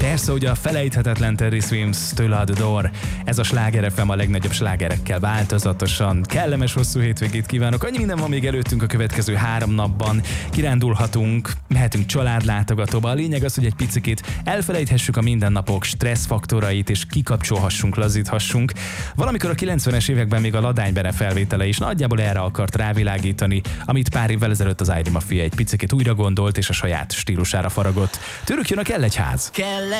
Persze, ugye a felejthetetlen Teddy Swims tőle a The Door. Ez a Sláger FM a legnagyobb slágerekkel változatosan. Kellemes hosszú hétvégét kívánok. Annyi minden van még előttünk a következő 3 napban. Kirándulhatunk, mehetünk családlátogatóba. A lényeg az, hogy egy picikét elfelejthessük a mindennapok stresszfaktorait, és kikapcsolhassunk, lazíthassunk. Valamikor a 90-es években még a Ladánybene felvétele is nagyjából erre akart rávilágítani, amit pár évvel ezelőtt az ID Mafia egy picikét újra gondolt, és a saját stílusára faragott. Tőlük jön a Kell egy ház.